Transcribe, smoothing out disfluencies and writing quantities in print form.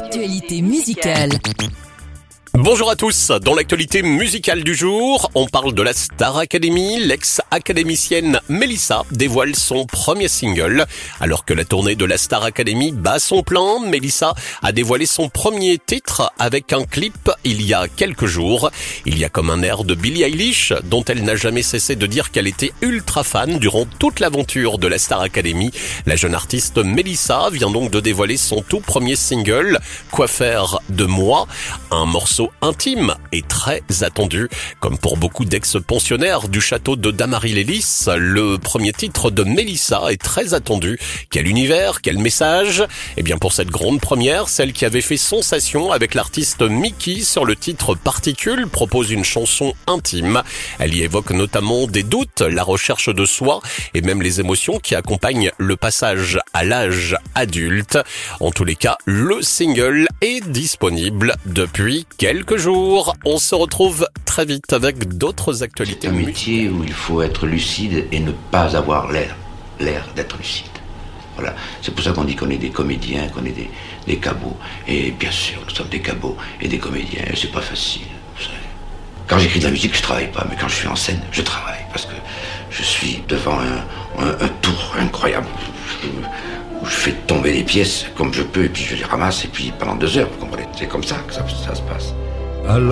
L'actualité musicale. Bonjour à tous, dans l'actualité musicale du jour, on parle de la Star Academy. L'ex-académicienne Mélissa dévoile son premier single. Alors que la tournée de la Star Academy bat son plein, Mélissa a dévoilé son premier titre avec un clip il y a quelques jours. Il y a comme un air de Billie Eilish, dont elle n'a jamais cessé de dire qu'elle était ultra fan durant toute l'aventure de la Star Academy. La jeune artiste Mélissa vient donc de dévoiler son tout premier single, Quoi faire de moi, un morceau intime et très attendu. Comme pour beaucoup d'ex-pensionnaires du château de Damary-Lélis, le premier titre de Mélissa est très attendu. Quel univers, quel message? Eh bien pour cette grande première, celle qui avait fait sensation avec l'artiste Mickey sur le titre Particules propose une chanson intime. Elle y évoque notamment des doutes, la recherche de soi et même les émotions qui accompagnent le passage à l'âge adulte. En tous les cas, le single est disponible depuis quelques jours. On se retrouve très vite avec d'autres actualités. C'est un métier où il faut être lucide et ne pas avoir l'air d'être lucide. Voilà. C'est pour ça qu'on dit qu'on est des comédiens, qu'on est des cabots. Et bien sûr, nous sommes des cabots et des comédiens. Et c'est pas facile, vous savez. Quand j'écris de la musique, je travaille pas. Mais quand je suis en scène, je travaille. Parce que je suis devant un tour incroyable. Où je fais tomber des pièces comme je peux. Et puis je les ramasse. Et puis pendant 2 heures, vous comprenez. C'est comme ça que ça se passe.